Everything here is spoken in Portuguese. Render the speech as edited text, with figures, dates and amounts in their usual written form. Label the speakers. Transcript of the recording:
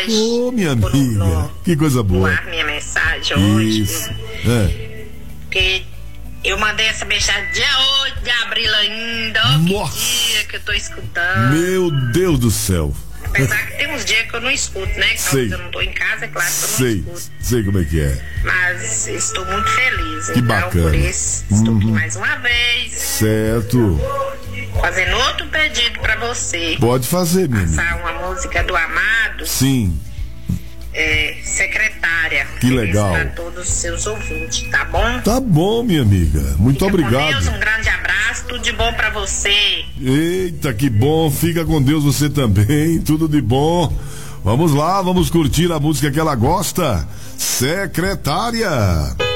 Speaker 1: mensagem.
Speaker 2: Ô, minha amiga, que coisa boa.
Speaker 1: Minha mensagem hoje.
Speaker 2: Isso.
Speaker 1: Porque eu mandei essa mensagem dia 8 de abril ainda. Ó,
Speaker 2: Nossa.
Speaker 1: que dia que eu tô escutando.
Speaker 2: Meu Deus do céu.
Speaker 1: Apesar que tem uns dias que eu não escuto, né? Que
Speaker 2: Sei.
Speaker 1: eu não tô em casa, é claro que eu não escuto.
Speaker 2: Sei como é que é.
Speaker 1: Mas estou muito feliz.
Speaker 2: Que
Speaker 1: então,
Speaker 2: bacana.
Speaker 1: por isso, estou aqui mais uma vez.
Speaker 2: Certo.
Speaker 1: Fazendo outro pedido pra você.
Speaker 2: Pode fazer, minha amiga.
Speaker 1: Passar uma música do Amado.
Speaker 2: Sim.
Speaker 1: Secretária.
Speaker 2: Que legal.
Speaker 1: Para todos os seus ouvintes, tá bom?
Speaker 2: Tá bom, minha amiga. Muito
Speaker 1: Fica
Speaker 2: obrigado.
Speaker 1: Com Deus, um grande abraço, tudo de bom pra você.
Speaker 2: Eita, que bom. Fica com Deus você também. Tudo de bom. Vamos lá, vamos curtir a música que ela gosta. Secretária.